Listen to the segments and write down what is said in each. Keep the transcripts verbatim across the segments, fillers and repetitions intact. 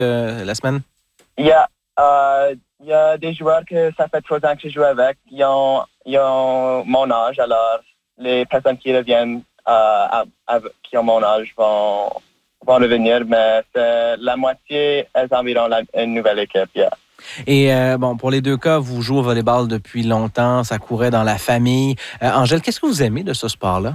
euh, la semaine? Il y a, euh, il y a des joueurs que ça fait trois ans que je joue avec. Ils ont, ils ont mon âge, alors les personnes qui reviennent, euh, à, à, qui ont mon âge vont, vont revenir, mais c'est la moitié est environ la, une nouvelle équipe. Yeah. Et euh, bon, pour les deux cas, vous jouez au volleyball depuis longtemps, ça courait dans la famille. Euh, Angèle, qu'est-ce que vous aimez de ce sport-là?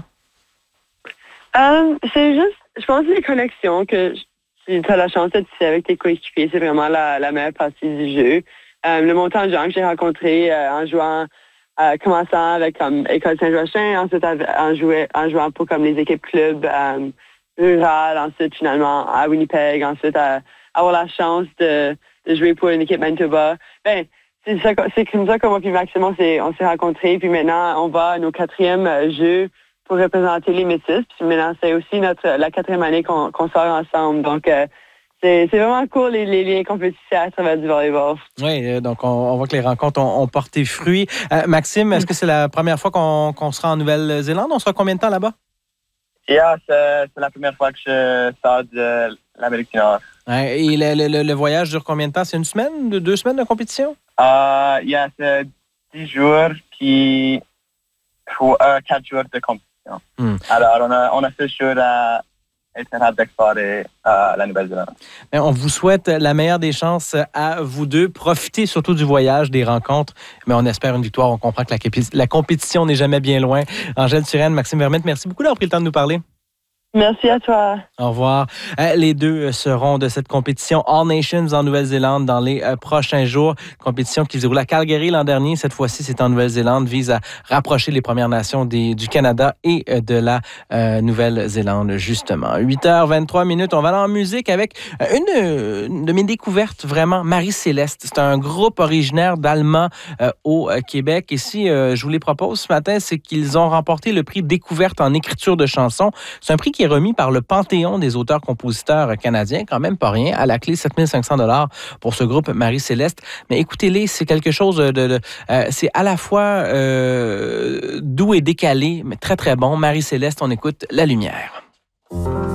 Um, c'est juste, je pense, les connexions que tu as la chance d'être ici avec tes coéquipiers, c'est vraiment la, la meilleure partie du jeu. Um, le montant de gens que j'ai rencontrés euh, en jouant, euh, commençant avec comme École Saint-Joachim, ensuite en, jouer, en jouant pour comme les équipes clubs um, rurales, ensuite finalement à Winnipeg, ensuite à, avoir la chance de, de jouer pour une équipe Manitoba. Ben, c'est, ça, c'est comme ça que moi et Maxime, on s'est, on s'est rencontrés, puis maintenant on va à nos quatrièmes euh, jeux pour représenter les Métis. Puis maintenant, c'est aussi notre la quatrième année qu'on, qu'on sort ensemble. Donc, euh, c'est, c'est vraiment cool, les, les liens qu'on peut tisser à travers du volleyball. Oui, euh, donc on, on voit que les rencontres ont, ont porté fruit. Euh, Maxime, est-ce que c'est la première fois qu'on, qu'on sera en Nouvelle-Zélande? On sera combien de temps là-bas? Yeah, c'est, c'est la première fois que je sors de l'Amérique du Nord. Ouais, et le, le, le voyage dure combien de temps? C'est une semaine, deux, deux semaines de compétition? Uh, yeah, c'est dix jours, puis euh, quatre jours de compétition. Hmm. Alors, on a, on a ce jour à être capable d'explorer euh, la Nouvelle-Zélande. Bien, on vous souhaite la meilleure des chances à vous deux. Profitez surtout du voyage, des rencontres, mais on espère une victoire. On comprend que la, la compétition n'est jamais bien loin. Angèle Turenne, Maxime Vermette, merci beaucoup d'avoir pris le temps de nous parler. Merci à toi. Au revoir. Euh, les deux seront de cette compétition All Nations en Nouvelle-Zélande dans les euh, prochains jours. Compétition qui se déroule à Calgary l'an dernier. Cette fois-ci, c'est en Nouvelle-Zélande. Vise à rapprocher les Premières Nations des, du Canada et euh, de la euh, Nouvelle-Zélande, justement. huit heures vingt-trois minutes. On va aller en musique avec euh, une, une de mes découvertes, vraiment, Marie-Céleste. C'est un groupe originaire d'Allemand euh, au euh, Québec. Et si euh, je vous les propose ce matin, c'est qu'ils ont remporté le prix Découverte en écriture de chansons. C'est un prix qui est remis par le Panthéon des auteurs-compositeurs canadiens, quand même pas rien. À la clé, sept mille cinq cents dollars pour ce groupe Marie-Céleste. Mais écoutez-les, c'est quelque chose de... de euh, c'est à la fois euh, doux et décalé, mais très, très bon. Marie-Céleste, on écoute La Lumière.